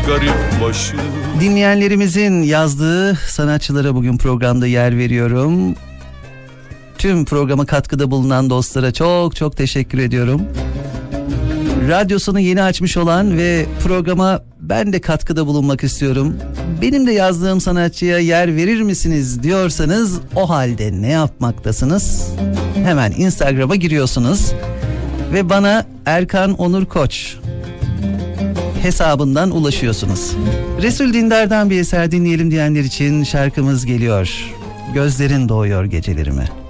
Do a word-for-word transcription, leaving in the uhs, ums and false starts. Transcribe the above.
garip başım. Dinleyenlerimizin yazdığı sanatçılara bugün programda yer veriyorum. Tüm programa katkıda bulunan dostlara çok çok teşekkür ediyorum. Radyosunu yeni açmış olan ve programa ben de katkıda bulunmak istiyorum, benim de yazdığım sanatçıya yer verir misiniz diyorsanız o halde ne yapmaktasınız? Hemen Instagram'a giriyorsunuz ve bana Erkan Onur Koç hesabından ulaşıyorsunuz. Resul Dindar'dan bir eser dinleyelim diyenler için şarkımız geliyor. Gözlerin doğuyor gecelerime.